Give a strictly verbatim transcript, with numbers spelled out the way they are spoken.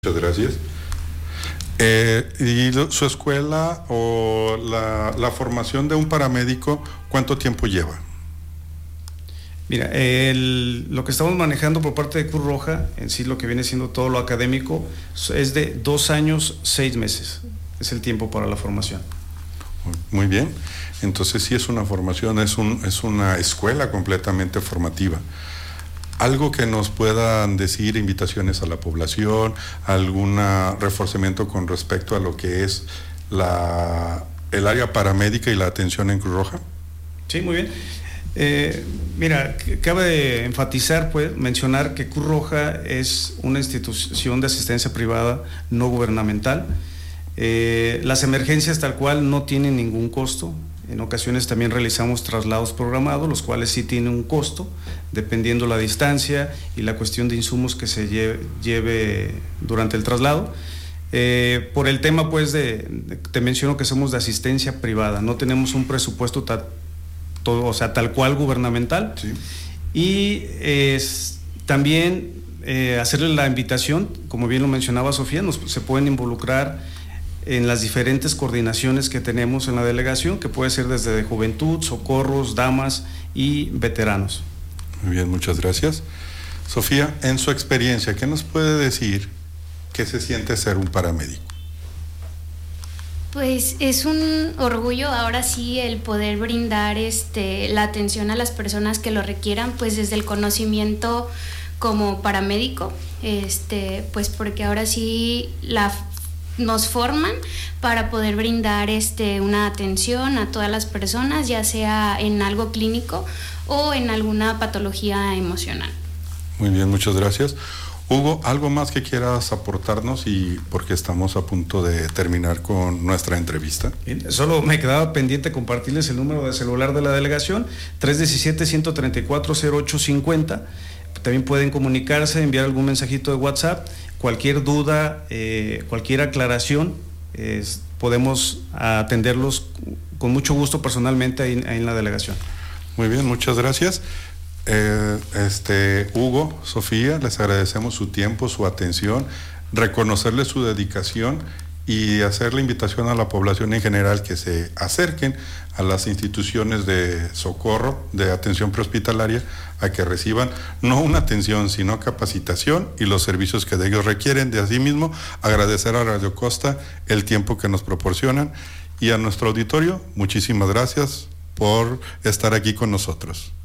Muchas gracias. Eh, ¿Y lo, su escuela o la, la formación de un paramédico, cuánto tiempo lleva? Mira, el, lo que estamos manejando por parte de Cruz Roja, en sí lo que viene siendo todo lo académico, es de dos años, seis meses. Es el tiempo para la formación. Muy bien. Entonces sí es una formación, es, un, es una escuela completamente formativa. Algo que nos puedan decir, invitaciones a la población, algún reforzamiento con respecto a lo que es la, el área paramédica y la atención en Cruz Roja. Sí, muy bien. Eh, mira, cabe enfatizar, pues, mencionar que Cruz Roja es una institución de asistencia privada no gubernamental. Eh, las emergencias tal cual no tienen ningún costo. En ocasiones también realizamos traslados programados, los cuales sí tienen un costo, dependiendo la distancia y la cuestión de insumos que se lleve, lleve durante el traslado. Eh, por el tema, pues, de, de, te menciono que somos de asistencia privada, no tenemos un presupuesto ta, todo, o sea, tal cual gubernamental. Sí. Y es, también eh, hacerle la invitación, como bien lo mencionaba Sofía, nos, se pueden involucrar en las diferentes coordinaciones que tenemos en la delegación, que puede ser desde juventud, socorros, damas y veteranos. Muy bien, muchas gracias. Sofía, en su experiencia, ¿qué nos puede decir qué se siente ser un paramédico? Pues es un orgullo ahora sí el poder brindar este, la atención a las personas que lo requieran, pues desde el conocimiento como paramédico, este, pues porque ahora sí la nos forman para poder brindar este, una atención a todas las personas, ya sea en algo clínico o en alguna patología emocional. Muy bien, muchas gracias. Hugo, ¿algo más que quieras aportarnos? Y porque estamos a punto de terminar con nuestra entrevista. Bien, solo me quedaba pendiente compartirles el número de celular de la delegación, tres uno siete, uno tres cuatro, cero ocho cinco cero. También pueden comunicarse, enviar algún mensajito de WhatsApp. Cualquier duda, eh, cualquier aclaración, eh, podemos atenderlos con mucho gusto personalmente ahí, ahí en la delegación. Muy bien, muchas gracias. Eh, este, Hugo, Sofía, les agradecemos su tiempo, su atención, reconocerles su dedicación y hacer la invitación a la población en general que se acerquen a las instituciones de socorro, de atención prehospitalaria, a que reciban no una atención, sino capacitación y los servicios que de ellos requieren. De asimismo, agradecer a Radio Costa el tiempo que nos proporcionan y a nuestro auditorio, muchísimas gracias por estar aquí con nosotros.